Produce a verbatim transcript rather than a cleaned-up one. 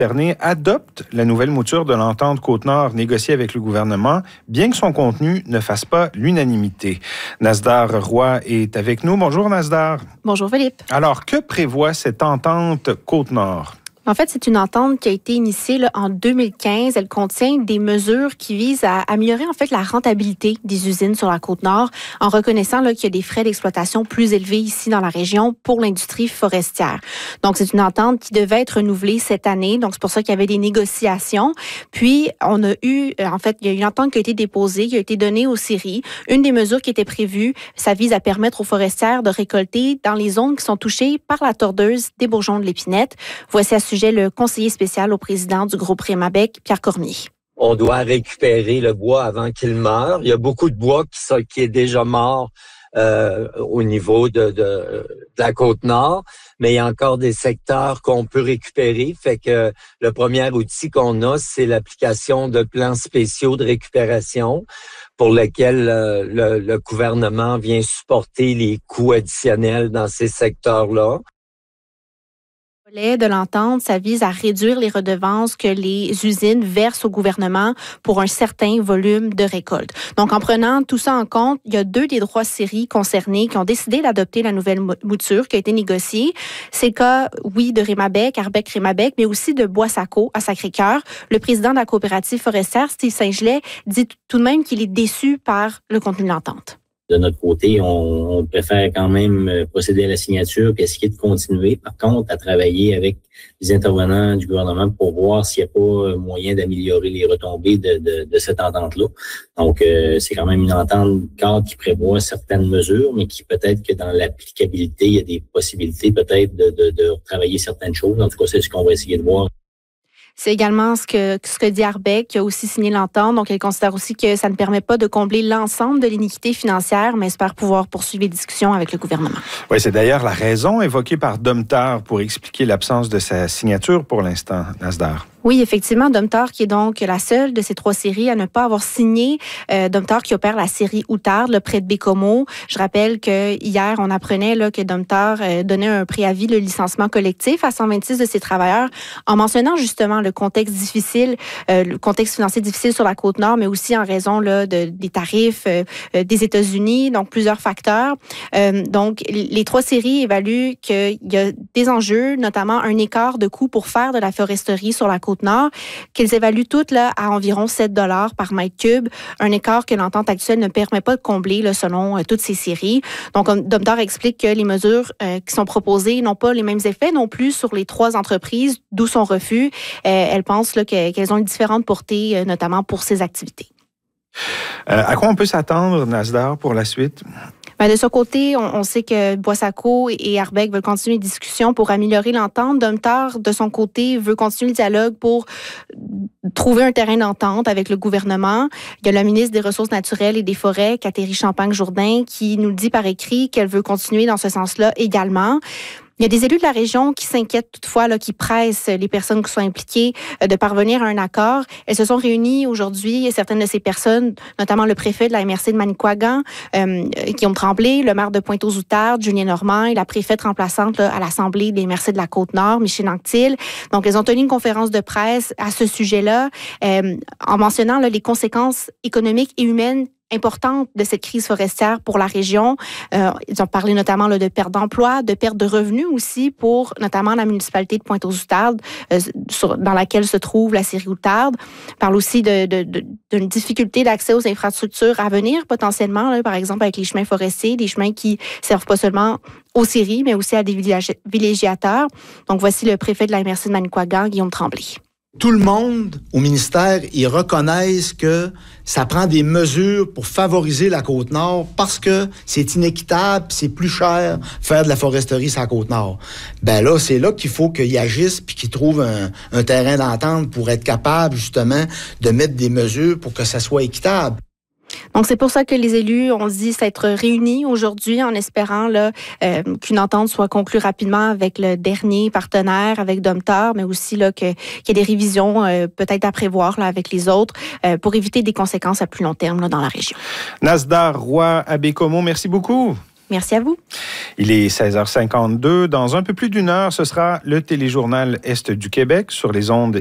Bernier adopte la nouvelle mouture de l'entente Côte-Nord négociée avec le gouvernement, bien que son contenu ne fasse pas l'unanimité. Nasdar Roy est avec nous. Bonjour Nasdar. Bonjour Philippe. Alors, que prévoit cette entente Côte-Nord? En fait, c'est une entente qui a été initiée là, en deux mille quinze. Elle contient des mesures qui visent à améliorer en fait la rentabilité des usines sur la Côte-Nord en reconnaissant là, qu'il y a des frais d'exploitation plus élevés ici dans la région pour l'industrie forestière. Donc, c'est une entente qui devait être renouvelée cette année. Donc, c'est pour ça qu'il y avait des négociations. Puis, on a eu, en fait, il y a une entente qui a été déposée, qui a été donnée aux scieries. Une des mesures qui était prévue, ça vise à permettre aux forestières de récolter dans les zones qui sont touchées par la tordeuse des bourgeons de l'épinette. Voici à ce sujet le conseiller spécial au président du groupe Rémabec, Pierre Cormier. On doit récupérer le bois avant qu'il meure. Il y a beaucoup de bois qui, sont, qui est déjà mort euh, au niveau de, de, de la Côte-Nord, mais il y a encore des secteurs qu'on peut récupérer. Fait que le premier outil qu'on a, c'est l'application de plans spéciaux de récupération pour lesquels euh, le, le gouvernement vient supporter les coûts additionnels dans ces secteurs-là. De l'entente, ça vise à réduire les redevances que les usines versent au gouvernement pour un certain volume de récolte. Donc, en prenant tout ça en compte, il y a deux des trois scieries concernées qui ont décidé d'adopter la nouvelle mouture qui a été négociée. C'est le cas, oui, de Rémabec, Arbec-Rémabec, mais aussi de Bois-Saco à Sacré-Cœur. Le président de la coopérative forestière, Steve Saint-Gelais, dit tout de même qu'il est déçu par le contenu de l'entente. De notre côté, on, on préfère quand même procéder à la signature puis essayer de continuer, par contre, à travailler avec les intervenants du gouvernement pour voir s'il n'y a pas moyen d'améliorer les retombées de, de, de cette entente-là. Donc, euh, c'est quand même une entente cadre qui prévoit certaines mesures, mais qui peut-être que dans l'applicabilité, il y a des possibilités peut-être de, de, de travailler certaines choses. En tout cas, c'est ce qu'on va essayer de voir. C'est également ce que, ce que dit Arbec, qui a aussi signé l'entente. Donc, elle considère aussi que ça ne permet pas de combler l'ensemble de l'iniquité financière, mais espère pouvoir poursuivre les discussions avec le gouvernement. Oui, c'est d'ailleurs la raison évoquée par Domtar pour expliquer l'absence de sa signature pour l'instant, Nasdar. Oui, effectivement, Domtar, qui est donc la seule de ces trois scieries à ne pas avoir signé. Euh, Domtar qui opère la scierie Outarde, là, près de Bécomo. Je rappelle que hier, on apprenait là, que Domtar euh, donnait un préavis de licenciement collectif à cent vingt-six de ses travailleurs en mentionnant justement le contexte difficile, euh, le contexte financier difficile sur la Côte-Nord, mais aussi en raison là, de, des tarifs euh, des États-Unis, donc plusieurs facteurs. Euh, donc, les trois scieries évaluent qu'il y a des enjeux, notamment un écart de coût pour faire de la foresterie sur la Côte-Nord, qu'ils évaluent toutes là, à environ sept dollars par mètre cube, un écart que l'entente actuelle ne permet pas de combler là, selon euh, toutes ces scieries. Donc, Domtar explique que les mesures euh, qui sont proposées n'ont pas les mêmes effets non plus sur les trois entreprises, d'où son refus. Euh, elle pense là, que, qu'elles ont une différente portée, euh, notamment pour ces activités. Euh, à quoi on peut s'attendre, Nasdar, pour la suite? Ben de ce côté, on, on sait que Bois-Saco et Arbec veulent continuer les discussions pour améliorer l'entente. Domtar, de son côté, veut continuer le dialogue pour trouver un terrain d'entente avec le gouvernement. Il y a la ministre des Ressources naturelles et des Forêts, Catherine Champagne-Jourdain, qui nous dit par écrit qu'elle veut continuer dans ce sens-là également. Il y a des élus de la région qui s'inquiètent toutefois, là, qui pressent les personnes qui sont impliquées euh, de parvenir à un accord. Elles se sont réunies aujourd'hui, certaines de ces personnes, notamment le préfet de la M R C de Manicouagan, euh, Guillaume Tremblay, le maire de Pointe-aux-Outardes, Julien Normand, et la préfète remplaçante là, à l'Assemblée des M R C de la Côte-Nord, Michel Anctil. Donc, elles ont tenu une conférence de presse à ce sujet-là, euh, en mentionnant là, les conséquences économiques et humaines importante de cette crise forestière pour la région. Euh, ils ont parlé notamment là, de perte d'emploi, de perte de revenus aussi pour notamment la municipalité de Pointe-aux-Outardes, euh, sur, dans laquelle se trouve la scierie Outarde. Ils parlent aussi de, de, de, d'une difficulté d'accès aux infrastructures à venir potentiellement, là, par exemple avec les chemins forestiers, des chemins qui servent pas seulement aux scieries, mais aussi à des villégiateurs. Donc voici le préfet de la M R C de Manicouagan, Guillaume Tremblay. Tout le monde au ministère, ils reconnaissent que ça prend des mesures pour favoriser la Côte-Nord parce que c'est inéquitable, c'est plus cher faire de la foresterie sur la Côte-Nord. Ben là, c'est là qu'il faut qu'ils agissent puis qu'ils trouvent un, un terrain d'entente pour être capable justement de mettre des mesures pour que ça soit équitable. Donc, c'est pour ça que les élus ont dit s'être réunis aujourd'hui en espérant là, euh, qu'une entente soit conclue rapidement avec le dernier partenaire, avec Domtar, mais aussi là, que, qu'il y ait des révisions euh, peut-être à prévoir là, avec les autres euh, pour éviter des conséquences à plus long terme là, dans la région. Nasdar Roy à Bécomo, merci beaucoup. Merci à vous. Il est seize heures cinquante-deux. Dans un peu plus d'une heure, ce sera le téléjournal Est du Québec sur les ondes